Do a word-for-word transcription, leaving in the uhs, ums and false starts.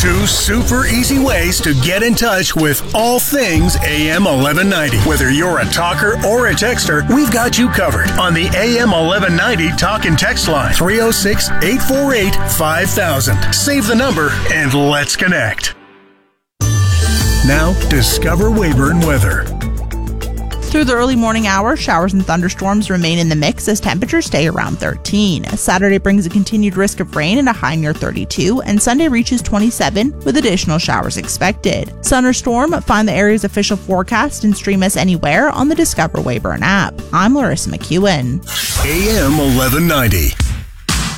Two super easy ways to get in touch with all things A M eleven ninety. Whether you're a talker or a texter, we've got you covered on the A M eleven ninety talk and text line, three oh six, eight four eight, five thousand. Save the number and let's connect. Now, Discover Weyburn weather. Through the early morning hours, showers and thunderstorms remain in the mix as temperatures stay around thirteen. Saturday brings a continued risk of rain and a high near thirty-two, and Sunday reaches twenty-seven with additional showers expected. Sun or storm? Find the area's official forecast and stream us anywhere on the Discover Weyburn app. I'm Larissa McEwen. A M eleven ninety.